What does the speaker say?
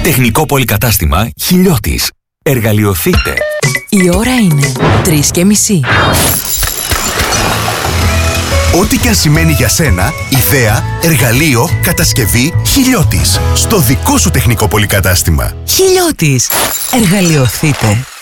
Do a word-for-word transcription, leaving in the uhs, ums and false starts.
Τεχνικό πολυκατάστημα Χιλιώτης. Εργαλειοθείτε. Η ώρα είναι τρεις και μισή. Ό,τι και αν σημαίνει για σένα, ιδέα, εργαλείο, κατασκευή, Χιλιώτης. Στο δικό σου τεχνικό πολυκατάστημα. Χιλιώτης. Εργαλειοθείτε.